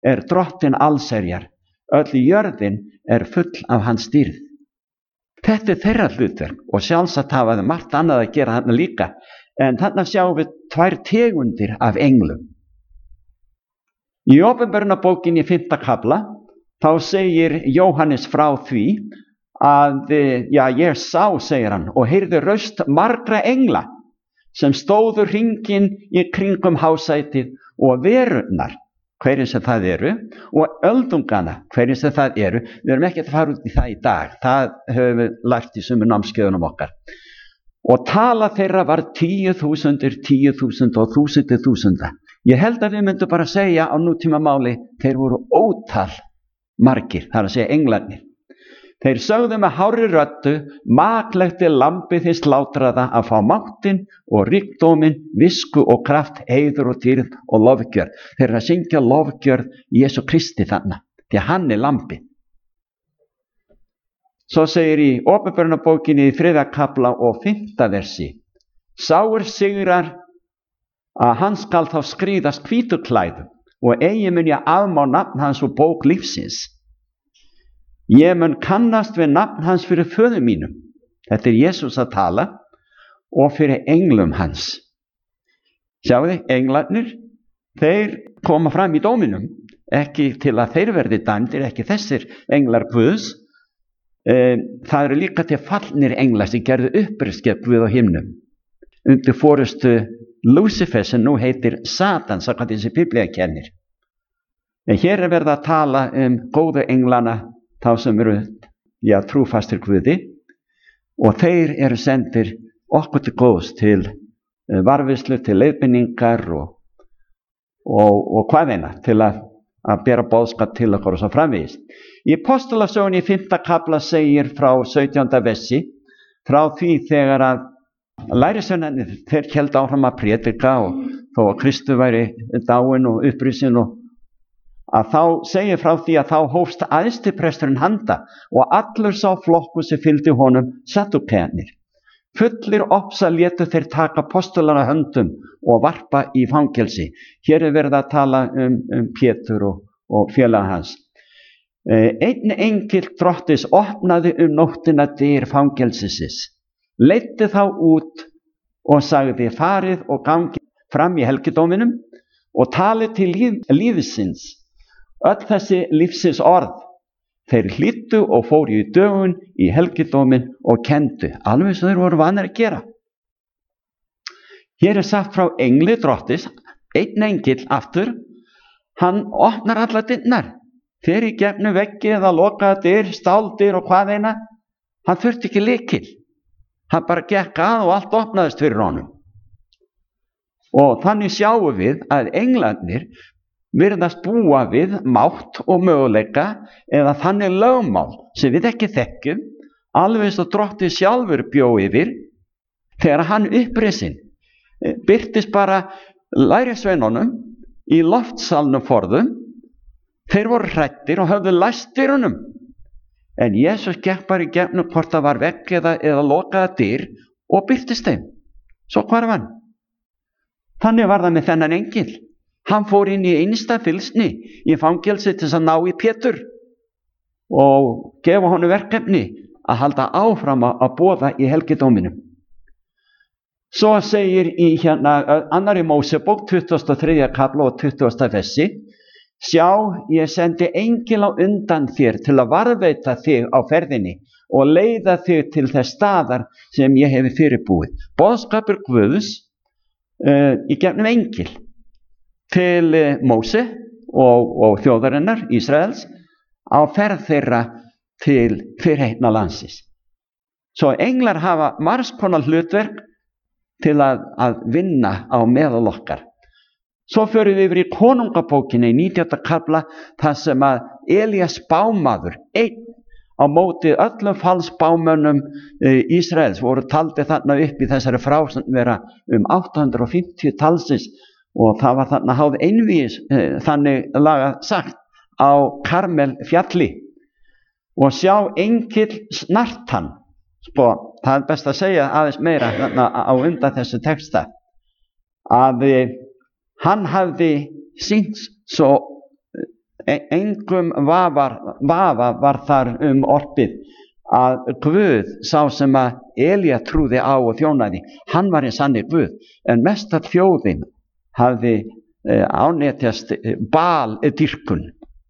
drottinn allsherjar, öll jörðin full af hans dýrð. Þetta þeirra hlutverk og sjálfsagt hafa þau margt annað að gera þarna líka, en þarna sjáum við 2 tegundir af englum. Í Opinberunarbókinni 5. kafla þá segir Jóhannes frá því að ég sá, segir hann, og heyrði raust margra engla sem stóðu hringinn í kringum hásætið og verurnar, hverjir sem það eru, og öldungana, hverjir sem það eru. Við erum ekki að fara út í það í dag, það höfum við lært í sumum námskeiðunum okkar. Og tala þeirra var 10.000, 10.000 og þúsundir þúsunda. Ég held að við myndum bara segja á nútímamáli, þeir voru ótal margir, það að segja englarnir. Þeir sögðu með hárri röddu, maklegt lambið þið slátraða að fá máttinn og ríkdóminn, visku og kraft, heiður og dýrð og lofgjörð. Þeir eru að syngja lofgjörð Jesú Kristi þarna, því að hann lambið. Svo segir í Opinberunarbókinni í 3. kafla og 5. versi: Sáir sigrar að hann skal þá skríðast hvítu klæðum og eigi mun ég afmá nafn hans úr bók lífsins. Ég mun kannast við nafn hans fyrir föður mínum. Þetta Jesús að tala, og fyrir englum hans. Sjáðu, englarnir, þeir koma fram í dóminum, ekki til að þeir verði dæmdir, ekki þessir englar Guðs. Það eru líka til fallnir englar sem gerðu uppreisn Guð á himnum, undir forystu Lúsifer sem nú heitir Satan, samkvæmt þessi Biblía kennir. En hér verið að tala góðu englana, þá sem eru trúfastir Guði, og þeir eru sendir okkur til góðs, til varðveislu, til leiðbeiningar og hvað eina, til að bera boðskap til okkur og svo framvegis. Í Postulasögunni í 5. kafla segir frá 17. versi, frá því þegar að lærisveinarnir, þeir héldu áfram að prédika, og þó að Kristur væri dáinn og upprisinn, og að þá segir frá því að þá hófst æðstipresturinn handa og allur sá flokkur sem fylgdi honum Saddukearnir. Fullir ofsa létu þeir taka apostolana höndum og varpa í fangelsi. Hér verið að tala Pétur og félaga hans. Einn engill Drottins opnaði nóttina dyr fangelsisins, leiddi þá út og sagði: farið og gangið fram í helgidóminum og talið til lífsins öll þessi lífsins orð. Þeir hlýddu og fóru í dögun í helgidómin og kendu, alveg sem þeir voru vanir að gera. Hér sagt frá engli Drottins, einn engill aftur, hann opnar alla dyrnar, fer í gegnum veggi eða lokaða dyr, stáldyr og hvað eina. Hann þurfti ekki lykil, hann bara gekk að og allt opnaðist fyrir honum. Og þannig sjáum við að englarnir virðast búa við mátt og möguleika, eða þannig lögmál sem við ekki þekkjum, alveg eins og Drottinn sjálfur bjó yfir þegar hann upprisin birtist bara lærisveinunum í loftsalnum forðum. Þeir voru hræddir og höfðu læst dyrunum, en Jesús gekk bara í gegnum hvort það var vegg eða lokaða dyr og birtist þeim. Svo hvar var hann? Þannig var það með þennan engil. Hann fór inn í einsta fylgsni í fangelsi til að ná í Pétur og gefa honum verkefni að halda áfram að boða í helgidóminum. Svo segir í annarri Mósebók 23. kafla og 20. versi: sjá, ég sendi engil á undan þér til að varðveita þig á ferðinni og leiða þig til þess staðar sem ég hefi fyrirbúið. Boðskapur Guðs í gegnum engil til Móse og þjóðarinnar Ísraels á ferð þeirra til fyrirheitna landsins. Svo englar hafa margs konar hlutverk til að vinna á meðal okkar. Svo förum við yfir í Konungabókinni í 19. kafla, þar sem að Elías spámaður, einn á móti öllum falsspámönnum Ísraels, voru taldi þarna upp í þessari frásögn vera 850 talsins, og það var þarna háð einvígis, þannig laga sagt, á Karmel fjalli. Og sjá, engill snart hann. Það er best að segja aðeins meira á undan þessu texta, að hann hafði sýnt svo engum vafa var þar orpið að Guð, sá sem að Elía trúði á og þjónaði, hann var hinn sanni Guð, en mestal þjóðin hafði ánetjast Baal-dýrkun.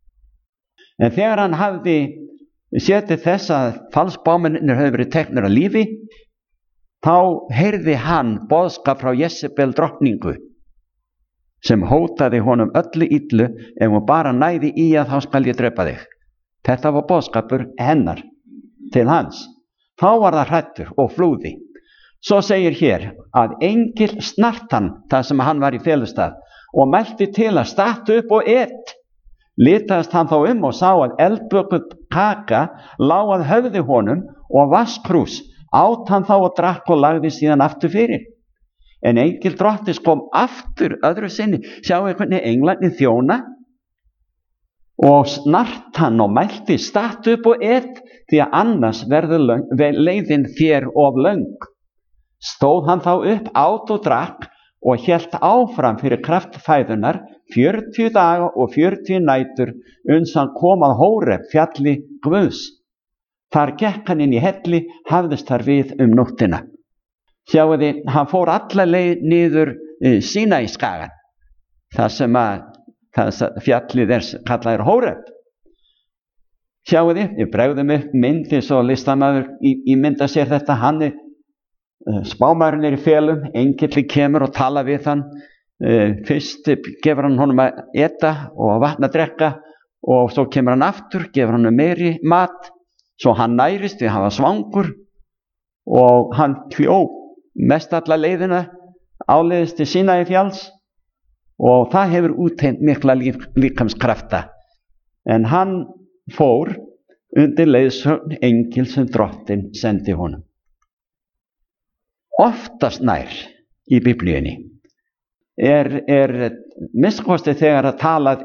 En þegar hann hafði séð til þess að falsbámennirnir höfðu verið teknir af lífi, þá heyrði hann boðskap frá Jezebel drottningu, sem hótaði honum öllu illu, ef hún bara næði í að þá skal ég drepa þig. Þetta var boðskapur hennar til hans. Þá var það hræddur og flúði. Svo segir hér að engil snart hann þar sem hann var í felustað og mælti til að stattu upp og et. Litaðist hann þá og sá að eldbökuð kaka lá að höfði honum og vasskrús. Át hann þá og drakk og lagði síðan aftur fyrir. En engil drottins kom aftur öðru sinni. Sjáu hvernig englarnir þjóna. Og snart hann og mælti, stattu upp og et, því að annars verður leiðin þér of löng. Stóð hann þá upp, át og drakk og hélt áfram fyrir kraft fæðunar 40 daga og 40 nætur, uns hann kom að Hóreb, fjalli Guðs. Þar gekk hann inn í helli, hafðist þar við nóttina. Sjáu þið, hann fór alla leið niður Sínaískagan, þar sem að fjallið kallað Hóreb. Sjáu þið, ég bregðum upp mynd eins og listamaður ímynda sér þetta. Hann spámaðurinn í felum, engill kemur og tala við hann. Fyrst gefur hann honum að eta og vatn að drekka, og svo kemur hann aftur, gefur hann meiri mat, svo hann nærist við að hafa svangur, og hann hljóp mest alla leiðina áleiðis til Sínaí fjalls, og það hefur útheimt mikla líkamskrafta. En hann fór undir leiðsögn engil sem drottin sendi honum. Oftast nær í Biblíunni minnstakosti þegar að talað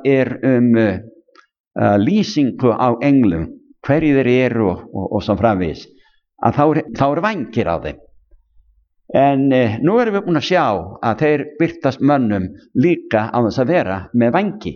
lýsingu á englum, hverju þeir eru og svo framvegis, að þá er vængir á þeim. En nú erum við búin að sjá að þeir birtast mönnum líka á þess að vera með vængi.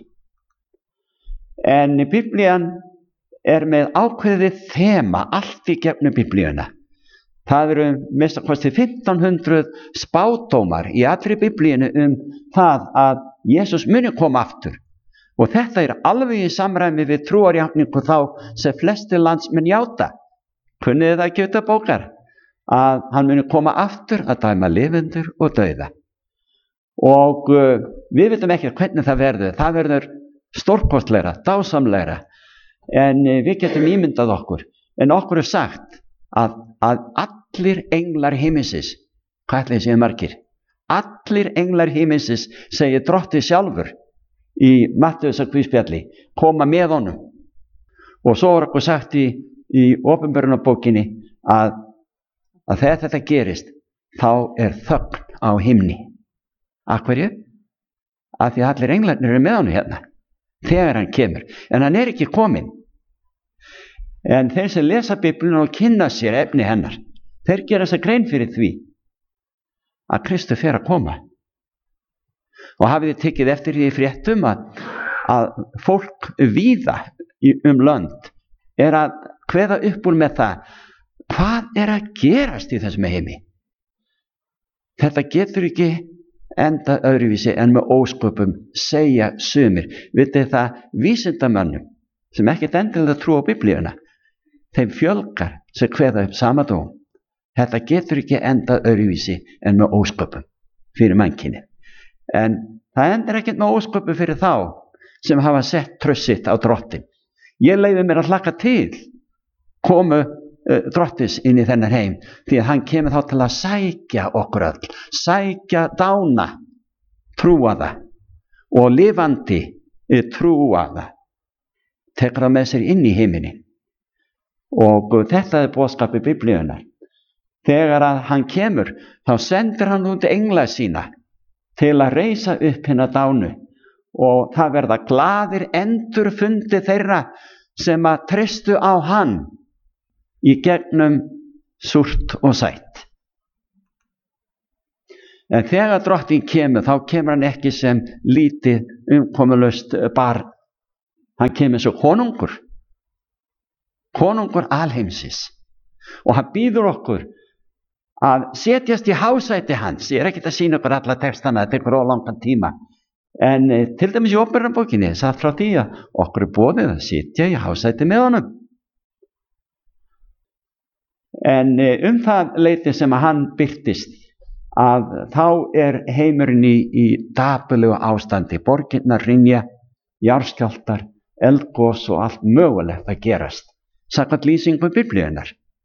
En Biblían með ákveðið þema allt í gegnum Biblíuna. Það eru minnstakosti 1500 spádómar í allri Biblíunu það að Jesús muni koma aftur. Og þetta er alveg í samræmi við trúarjátningu þá sem flestir landsmenn játa. Kunnið það ekki utan bókar? Að hann muni koma aftur að dæma lifendur og dauða. Og við vitum ekki hvernig það verður. Það verður stórkostlegra, dásamlegra. En við getum ímyndað okkur. En okkur sagt að allir englar himinsins, hvað ætli séu margir? Allir englar himinsins, segir drottið sjálfur í Mattheusar guðspjalli, koma með honum. Og svo er okkur sagt í Opinberunarbókinni að þegar þetta gerist, þá er þögn á himni. Af hverju? Af því að allir englarnir eru með honum hérna, þegar hann kemur. En hann er ekki kominn. En þeir sem lesa Biblíuna og kynna sér efni hennar, þeir gera sér grein fyrir því að Kristur fer að koma. Og hafið þið tekið eftir því í fréttum að fólk víða lönd er að kveða upp úr með það, hvað er að gerast í þessum heimi? Þetta getur ekki enda öðruvísi en með ósköpum, segja sumir. Vitið það, vísindamönnum sem ekkert endilega trú á Biblíuna, þeim fjölgar sem kveða upp sama dóm. Þetta getur ekki enda öðruvísi en með ósköpum fyrir mannkynið. En það endur ekkert með ósköpum fyrir þá sem hafa sett traust sitt á drottin. Ég leyfi mér að hlakka til komu drottins inn í þennan heim, því að hann kemur þá til að sækja okkur öll, sækja dána, trúa það, og lifandi trúa það, tekur það með sér inn í heiminin. Og þetta er boðskapið Biblíunnar. Þegar að hann kemur, þá sendir hann út engla sína til að reisa upp hina dánu, og það verða glaðir endurfundi þeirra sem að treystu á hann í gegnum súrt og sætt. En þegar drottin kemur, þá kemur hann ekki sem lítið umkomulaust barn. Hann kemur svo konungur alheimsins, og hann býður okkur að setjast í hásæti hans. Ég ekki að sýna okkur alla textana, þetta tekur langan tíma, en til dæmis í Åpenbararbókinni satt frá því að okkur boðið að sitja í hásæti með honum. En það leyti sem að hann birtist, að þá heimurinn í dapurlegu ástandi. Borgirnar hrynja, jarðskjálftar, eldgos og allt mögulegt að gerast, samkvæmt lýsingu Biblíunnar.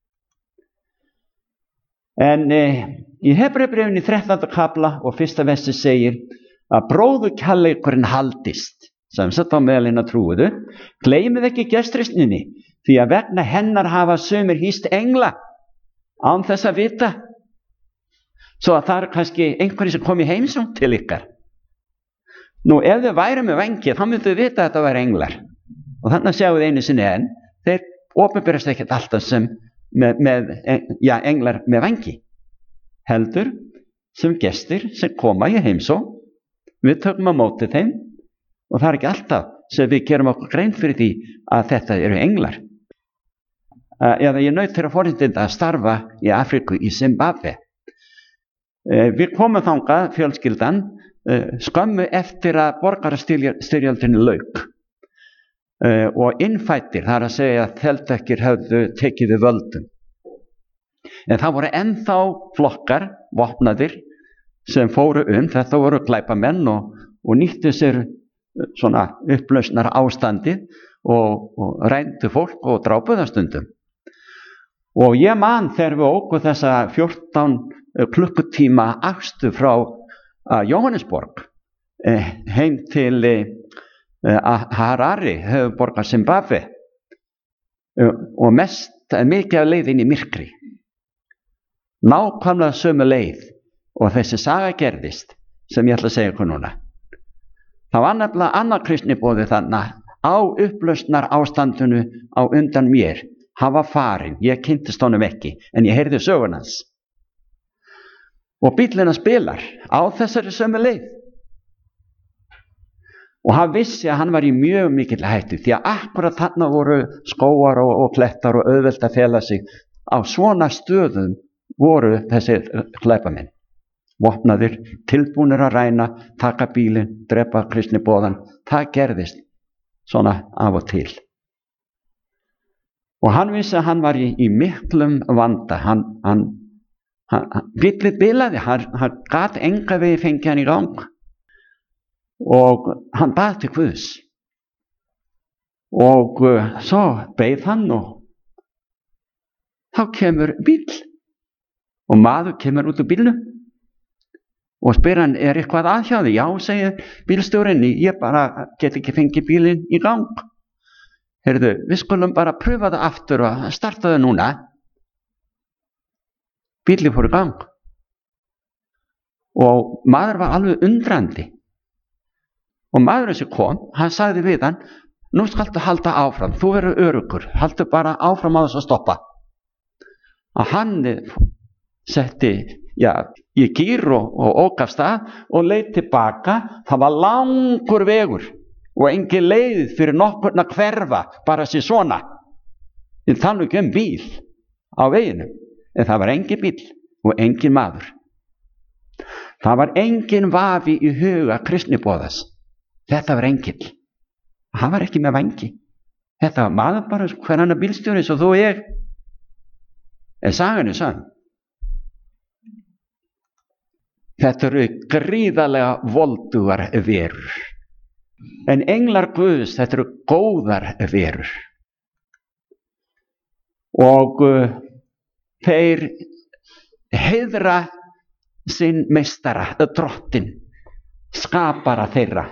En í Hebreubréfinu 13. kafla og 1. versi segir að bróðurkærleikurinn haldist, sem sagt á meðal hinna trúuðu. Gleymið ekki gestrisninni, því að vegna hennar hafa sumir hýst engla án þess að vita. Svo að það er kannski einhverjir sem kom í heimsókn til ykkar. Nú, ef þau væru með vengi, þá myndu þau vita að þetta væri englar. Og þannig að sjáu þið einu sinni enn, þeir opinberast ekkert alltaf sem englar með vengi. Heldur sem gestir sem koma í heimsókn. Við tökum á móti þeim, og það er ekki alltaf sem við gerum okkur grein fyrir því að þetta eru englar. Eða ég naut þeirra forréttinda að starfa í Afríku, í Zimbabwe. Við komum þangað, fjölskyldan, skömmu eftir að borgarastyrjöldinni lauk, og innfættir, það er að segja að þeldökkir höfðu tekið við völdum. En það voru ennþá flokkar, vopnaðir, sem fóru þetta voru glæpamenn og nýttu sér svona upplausnar ástandið og rændu fólk og drápu það stundum. Og ég man þegar við óku þessa 14 klukkutíma akstu frá Jóhannesborg heim til Harare, höfuðborgar Zimbabwe, og mikið af leiðin í myrkri. Nákvæmlega sömu leið og þessi saga gerðist sem ég ætla að segja ykkur núna. Það var nefnilega annar kristniboði þannig á upplausnar ástandinu á undan mér. Hann var farinn, ég kynntist honum ekki, en ég heyrði sögun hans. Og bíllinn hans spilar á þessari sömu leið. Og hann vissi að hann var í mjög mikill hættu, því að akkurat þarna voru skógar og klettar og auðvelt að fela sig. Á svona stöðum voru þessi glæpamenn, vopnaðir, tilbúnir að ræna, taka bílinn, drepa kristniboðan. Það gerðist svona af og til. Og hann vissi að hann var í miklum vanda. Bíllinn bilaði, hann gat enga vegi fengið hann í gang. Og hann bað til Guðs. Og svo beið hann, og þá kemur bíll. Og maður kemur út úr bílnum og spyr hann, er eitthvað að hjá þig? Já, segir bílstjórinn, ég bara get ekki fengið bílinn í gang. Heyrðu, við skulum bara pröfa það aftur og starta það núna. Bíllinn fór í gang. Og maður var alveg undrandi. Og maðurinn sem kom, hann sagði við hann, nú skaltu halda áfram, þú verður öruggur, haldu bara áfram á þess að stoppa. Og hann setti í gír og ók af stað og leit tilbaka. Það var langur vegur og engin leið fyrir nokkurn að hverfa bara sér svona. En það nú ekki bíl á veginum, en það var engin bíl og engin maður. Það var engin vafi í huga kristniboðas. Þetta var engill. Hann var ekki með vængi. Þetta var maður bara hver annar bílstjóri svo þú og ég. En sagan er sann. Þetta eru gríðarlega voldugar verur. En englar Guðs, þetta eru góðar verur. Og þeir heiðra sinn meistara, drottinn, skapara þeirra.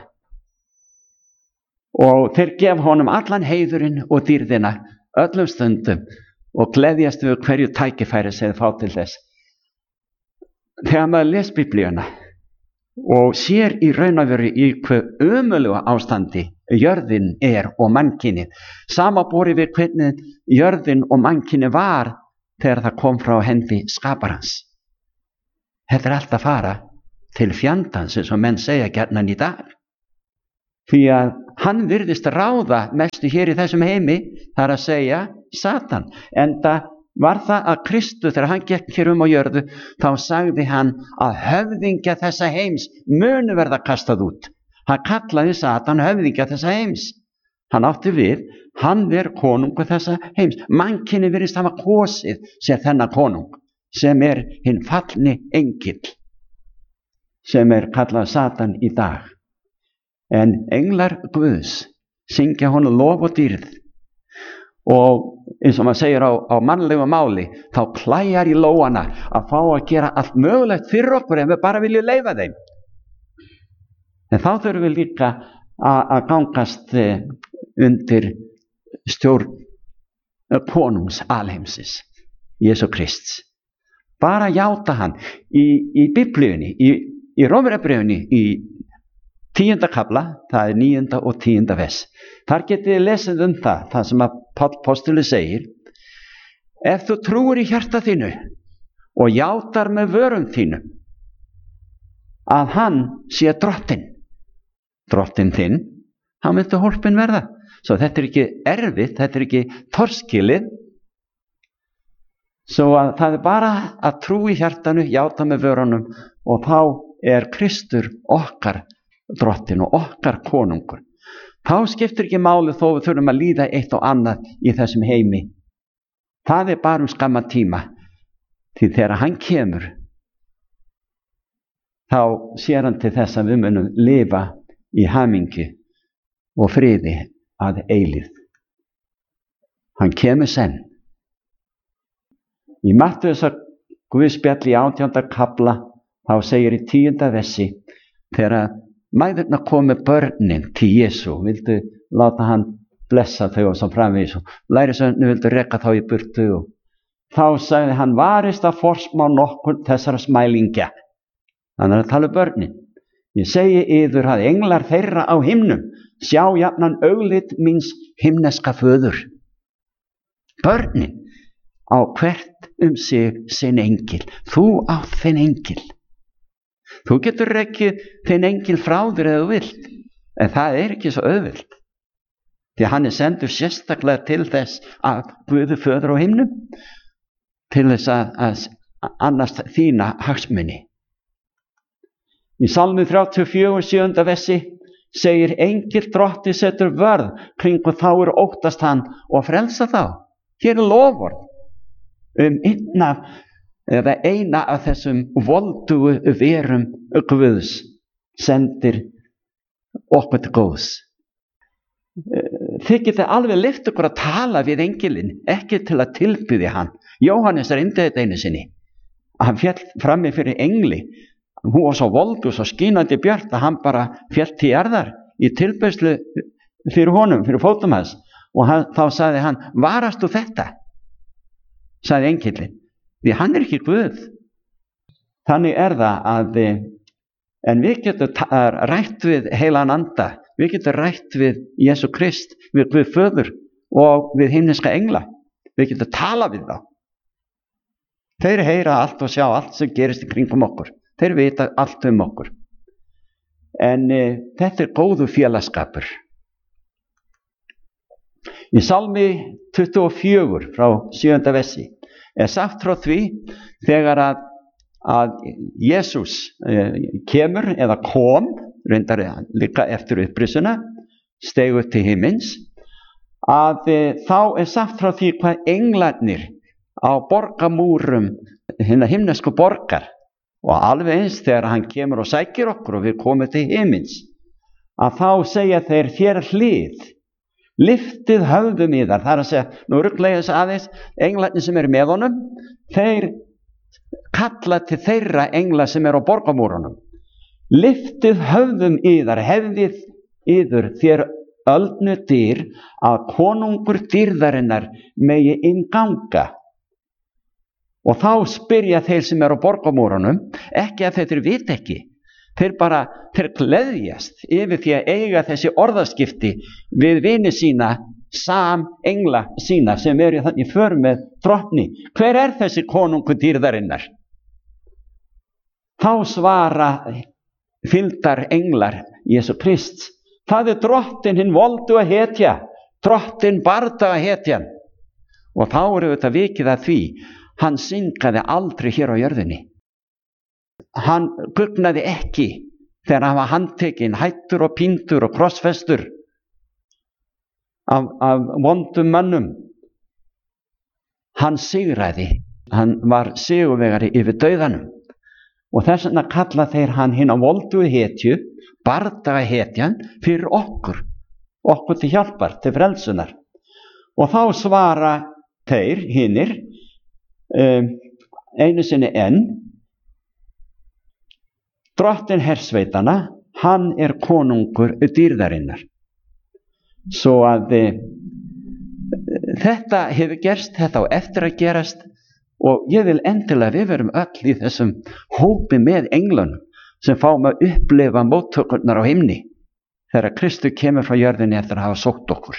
Og þeir gef honum allan heiðurinn og dýrðina öllum stundum og gleðjast við hverju tækifæri sem þeir fá til þess. Þegar maður les Biblíuna og sér í raun og veru í hve ömurlegu ástandi jörðin er og mannkynið, samanborið við hvernig jörðin og mannkynið var þegar það kom frá hendi skaparans. Þetta er allt að fara til fjandans, eins og menn segja gjarnan í dag. því að hann virðist ráða mestu hér í þessum heimi, það er að segja Satan. Enda var það að Kristur, þegar hann gekk hér á jörðu, þá sagði hann að höfðingja þessa heims munu verða kastað út. Hann kallaði Satan höfðingja þessa heims. Hann átti við, hann konungur þessa heims. Mannkyni virðist hafa kosið sér þennan konung, sem hinn fallni engill, sem kallað Satan í dag. En englar Guðs syngja honum lof og dýrð, og eins og maður segir á mannlegu máli, þá klæjar í lóana að fá að gera allt mögulegt fyrir okkur ef við bara viljum leyfa þeim. En þá þurfum við líka að gangast undir stjórn konungs alheimsins, Jesú Krists. Bara játa hann í Biblíunni, í Rómverjabréfinu, í 10. kafla, það 9. og 10. vers. Þar getið þið lesið það sem að Páll postuli segir: ef þú trúir í hjarta þínu og játar með vörum þínum að hann sé drottinn þinn, þá myndu hólpin verða. Svo þetta ekki erfitt, þetta ekki torskilið. Svo að það bara að trú í hjartanu, játa með vörunum, og þá Kristur okkar drottinn og okkar konungur. Þá skiptir ekki máli þó við þurfum að líða eitt og annað í þessum heimi. Það bara skamman tíma, því þegar hann kemur, þá sér hann til þess að við munum lifa í hamingju og friði að eilífð. Hann kemur senn. Í Mattheusar Guðspjalli í 18. kafla, þá segir í 10. versi, þegar mæðurnar komu börnin til Jesú, vildu láta hann blessa þau og svo framvegis, og lærisveinarnir vildu reka þá í burtu, og þá sagði hann: varist að forsmá nokkur þessara smælingja. Þannig að tala börnin. Ég segi yður að englar þeirra á himnum sjá jafnan auglit míns himneska föður. Börnin á hvert sig sinn engil. Þú átt þinn engil. Þú getur ekki þinn engil frá þér eða þú vilt, en það ekki svo auðvilt, því hann sendur sérstaklega til þess að Guði föður á himnum, til þess að annast þína hagsmuni. Í Salmi 34, 7. versi segir: engil drottins setur vörð kringum þá óttast hann og frelsa þá. Hér loforð eina af þessum voldugu verum Guðs sendir okkur til góðs. Þið getið alveg leyft ykkur að tala við engilinn, ekki til að tilbiðja hann. Jóhannes reyndi þetta einu sinni. Hann féll frammi fyrir engli. Hún var svo voldu, svo skínandi björt að hann bara féll til jarðar í tilbeiðslu fyrir honum, fyrir fótum hans. Og þá sagði hann: varast þú þetta? Sagði engilinn. Því hann ekki Guð. Þannig það að, en við getum rætt við heilan anda, við getum rætt við Jesú Krist, við Guð föður og við himneska engla. Við getum tala við þá. Þeir heyra allt og sjá allt sem gerist í kringum okkur. Þeir vita allt okkur. En þetta góðu félagsskapur. Í Salmi 24 frá 7. versi sagt frá því þegar að Jesús kemur eða kom, reyndar líka eftir upprisuna, steig upp til himins, að þá sagt frá því hvað englarnir á borgamúrum hinna himnesku borgar, og alveg eins þegar hann kemur og sækir okkur og við komum til himins, að þá segja þeir: þér hlið, liftið höfðum yðar. Það að segja, nú rugglega þess aðeins, englarnir sem með honum, þeir kalla til þeirra engla sem á borgamúrunum: liftið höfðum yðar, hefðið yður þér öldnu dyr, að konungur dýrðarinnar megi innganga. Og þá spyrja þeir sem á borgamúrunum, ekki að þeir vita ekki, þeir gleðjast yfir því að eiga þessi orðaskipti við vini sína, engla sína sem í för með drottni. Hver þessi konungur dýrðarinnar? Þá svara fylgdar englar Jesú Krist Það drottinn hinn volduga hetja, drottinn bardaga hetjan. Og þá þetta vikið að því, hann syngaði aldrei hér á jörðinni. Hann gugnaði ekki þegar hann var handtekinn, hættur og píndur og krossfestur af vondum mönnum. Hann sigraði, hann var sigurvegari yfir dauðanum. Og þess vegna kalla þeir hann hina voldugu hetju, bardaga hetjan, fyrir okkur til hjálpar, til frelsunar. Og þá svara þeir hinir einu sinni enn, drottinn hersveitanna, hann konungur dýrðarinnar. Svo að þetta hefur gerst, þetta á eftir að gerast, og ég vil endilega við verum öll í þessum hópi með englunum sem fáum að upplifa móttökurnar á himni þegar Kristur kemur frá jörðinni eftir að hafa sótt okkur.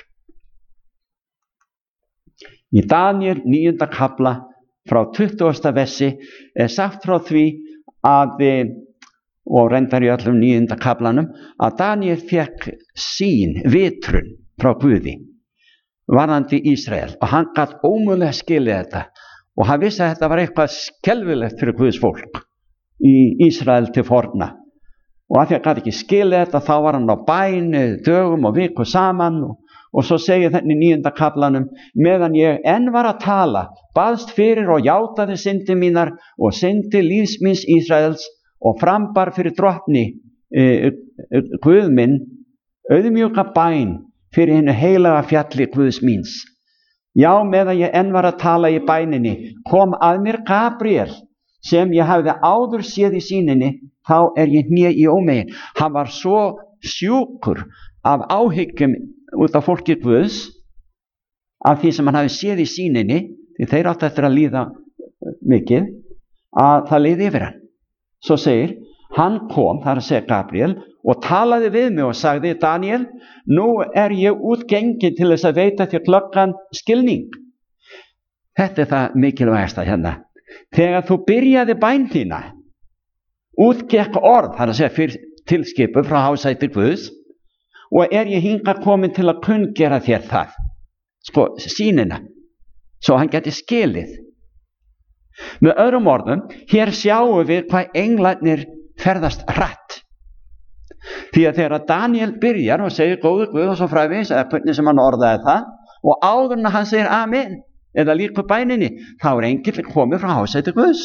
Í Daníel 9. kafla frá 20. versi sagt frá því að, og reyndar í öllum 9. kaflanum, að Daníel fekk sýn, vitrun frá Guði varðandi Ísrael, og hann gat ómögulega skilið þetta, og hann vissi að þetta var eitthvað skelfilegt fyrir Guðs fólk í Ísrael til forna. Og að því að hann gat ekki skilið þetta, þá var hann á bæn dögum og viku saman, og svo segir þetta í 9. kaflanum, meðan ég enn var að tala, baðst fyrir og játaði syndi mínar og syndi lífs míns Ísraels og frambar fyrir drottni Guð minn auðmjúka bæn fyrir hinu heilaga fjalli Guðs míns. Já, meðan ég enn var að tala í bæninni, kom að mér Gabriel, sem ég hafði áður séð í sýninni, þá ég hné í ómegin. Hann var svo sjúkur af áhyggjum út af fólki Guðs, af því sem hann hafði séð í sýninni, því þeir áttu eftir að líða mikið, að það liði yfir hann. Svo segir, hann kom, það að segja Gabriel, og talaði við mig og sagði, Daniel, nú ég útgengin til þess að veita þér glöggan skilning. Þetta það mikilvægasta hérna. Þegar þú byrjaði bæn þína, útgekk orð, það að segja fyrir tilskipu frá hásæti Guðs, og ég hingað komin til að kunngera þér það, sýnina, svo hann geti skilið. Með öðrum orðum, hér sjáum við hvað englarnir ferðast hratt. Því að þegar Daniel byrjar og segir góður Guð og svo fræfis, eða hvernig sem hann orðaði það, og áður en hann segir amen, eða líka bæninni, þá engill komið frá hásæti Guðs.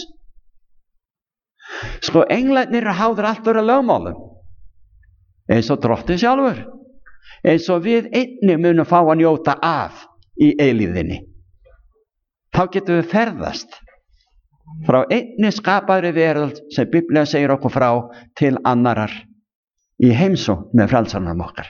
Englarnir háður allt vera lögmálum, eins og drottinn sjálfur, eins og við einnig munum fá að njóta af í eilífðinni. Þá getum við ferðast frá einni skapaðri veröld sem Biblía segir okkur frá til annarar í heimsókn með frelsarnum okkar.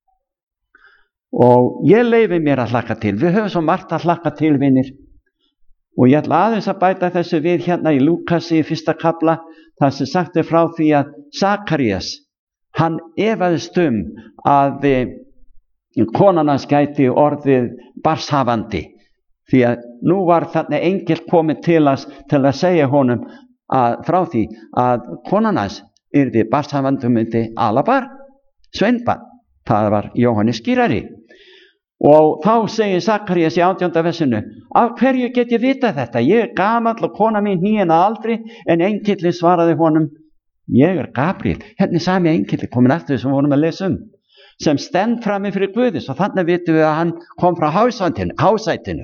Og ég leyfi mér að hlakka til. Við höfum svo margt að hlakka til, vinir. Og ég ætla aðeins að bæta þessu við hérna í Lúkasi í 1. kafla, þar sem sagt frá því að Sakarías, hann efaðist að konan hans gæti orðið barnshafandi, því að nú var þarna engill kominn til að segja honum frá því að konan hans yrði barnshafandi myndi alabar, sveinbarn, það var Jóhannes skírari. Og þá segir Sakarías í 18. versinu, af hverju get ég vita þetta? Ég gamall og kona mín hníin að aldri, en engillinn svaraði honum, ég Gabriel, hérna sami engill komin aftur sem við vorum að lesa sem stend frammi fyrir Guði, svo þannig vitum við að hann kom frá hásætinu.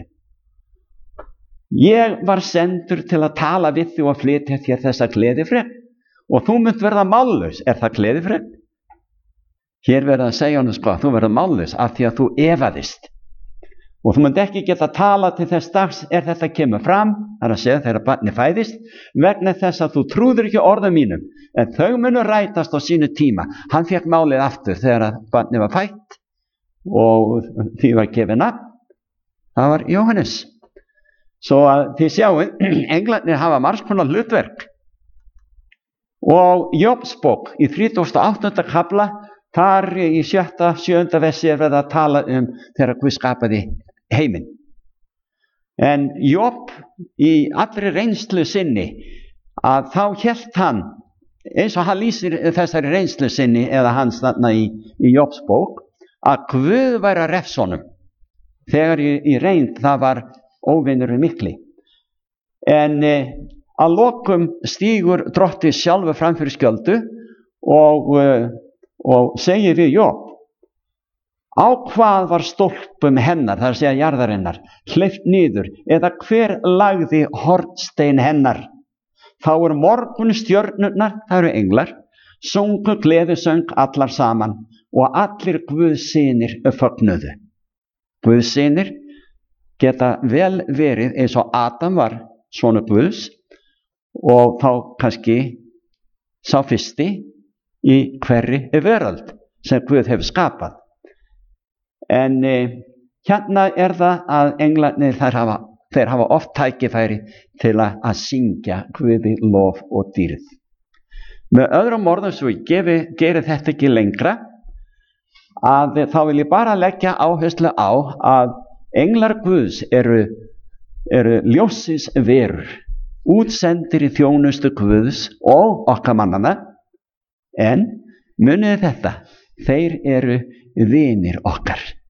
Ég var sendur til að tala við þig og flytja þér þessa gleðifrétt, og þú munt verða mállaus. Það gleðifrétt? Hér verða að segja honum þú verða mállaus af því að þú efaðist, og þú munt ekki geta að tala til þess dags þetta kemur fram, það að segja þegar barnið fæðist, vegna þess að þú trúður ekki orðum mínum, en þau munu rætast á sínu tíma. Hann fékk málið aftur þegar barnið var fætt og því var gefið nafn, það var Jóhannes. Svo að þið sjáum, englarnir hafa margs konar hlutverk. Og Jóbsbók í 38. kafla, þar í 7. versi verið að tala þegar Guð skapaði heiminn. En Job í allri reynslu sinni, að þá hélt hann eins og hann lýsir þessari reynslu sinni eða hans þarna í Jobs bók, að Guð væri að refsa honum, þegar í reynd það var óvinurinn mikli. En að lokum stígur Drottinn sjálfur fram fyrir skjöldu og segir við Job: á hvað var stólpum hennar, það er að segja jarðarinnar, hleypt niður, eða hver lagði hornstein hennar? Þá morgun stjörnurnar, það eru englar, sungu gleðisöng allar saman og allir Guðssynir fögnuðu. Guðssynir geta vel verið eins og Adam var sonur Guðs og þá kannski sá fyrsti í hverri veröld sem Guð hefur skapað. En hérna það að englarnir þeir hafa oft tækifæri til að syngja Guði lof og dýrð. Með öðrum orðum, svo ég geri þetta ekki lengra, að þá vil ég bara leggja áherslu á að englar Guðs eru ljóssins verur, útsendir í þjónustu Guðs og okkar mannana, en munið þetta, þeir eru vinir okkar.